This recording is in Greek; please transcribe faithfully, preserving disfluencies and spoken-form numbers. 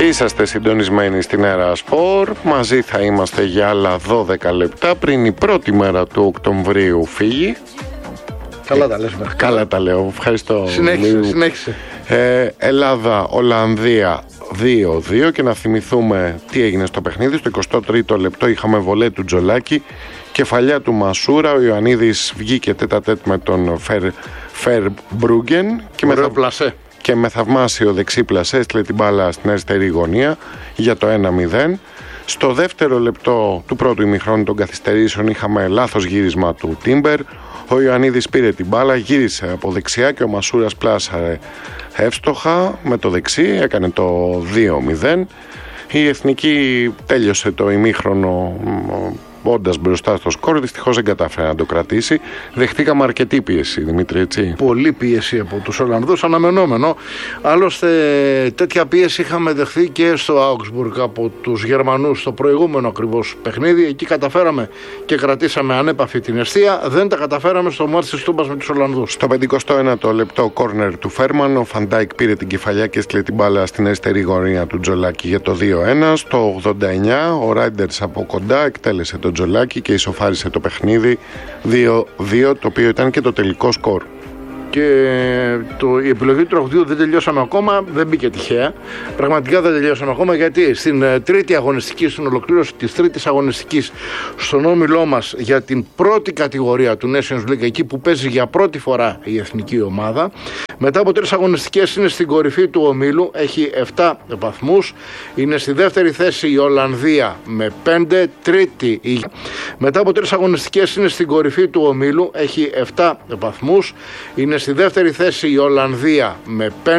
Είσαστε συντονισμένοι στην Έρα Σπορ. Μαζί θα είμαστε για άλλα δώδεκα λεπτά πριν η πρώτη μέρα του Οκτωβρίου φύγει. Καλά τα λες. Καλά τα λέω. Ευχαριστώ. Συνέχισε, συνέχισε. Ε, Ελλάδα, Ολλανδία δύο δύο και να θυμηθούμε τι έγινε στο παιχνίδι. Στο εικοστό τρίτο λεπτό είχαμε βολέ του Τζολάκη, κεφαλιά του Μασούρα. Ο Ιωαννίδης βγήκε τέτα τέτ με τον Φερ, Φερ Μπρούγκεν και με, θαυ... και με θαυμάσιο δεξί πλασέ έστειλε την μπάλα στην αριστερή γωνία για το ένα μηδέν. Στο δεύτερο λεπτό του πρώτου ημιχρόνου των καθυστερήσεων είχαμε λάθος γύρισμα του Τίμπερ. Ο Ιωαννίδης πήρε την μπάλα, γύρισε από δεξιά και ο Μασούρας πλάσαρε εύστοχα με το δεξί, έκανε το δύο μηδέν. Η Εθνική τέλειωσε το ημίχρονο όντας μπροστά στο σκορ, δυστυχώς δεν κατάφερε να το κρατήσει. Δεχτήκαμε αρκετή πίεση, Δημήτρη, έτσι. Πολύ πίεση από τους Ολλανδούς, αναμενόμενο. Άλλωστε, τέτοια πίεση είχαμε δεχθεί και στο Augsburg από τους Γερμανούς στο προηγούμενο ακριβώς παιχνίδι. Εκεί καταφέραμε και κρατήσαμε ανέπαφη την εστία. Δεν τα καταφέραμε στο μάτς της Τούμπας με τους Ολλανδούς. Στο πενηκοστό ένατο λεπτό κόρνερ του Φέρμαν, ο Φαντάικ πήρε την κεφαλιά και έστειλε την μπάλα στην αριστερή γωνία του Τζολάκη για το δύο ένα. Στο ογδόντα εννιά ο Ράιντερς από κοντά εκτέλεσε τον Τζολάκη και ισοφάρισε το παιχνίδι δύο δύο, το οποίο ήταν και το τελικό σκορ. Και το, η επιλογή του τραγουδιού δεν τελειώσαμε ακόμα, δεν μπήκε τυχαία. Πραγματικά δεν τελειώσαμε ακόμα, γιατί στην uh, τρίτη αγωνιστική, στην ολοκλήρωση της τρίτης αγωνιστικής, στον όμιλό μας για την πρώτη κατηγορία του Nations League, εκεί που παίζει για πρώτη φορά η εθνική ομάδα, μετά από τρεις αγωνιστικές είναι στην κορυφή του ομίλου, έχει επτά βαθμούς. Είναι στη δεύτερη θέση η Ολλανδία με πέντε, τρίτη η... Μετά από τρεις αγωνιστικές είναι στην κορυφή του ομίλου, έχει επτά βαθμούς. Είναι στη δεύτερη θέση η Ολλανδία με πέντε.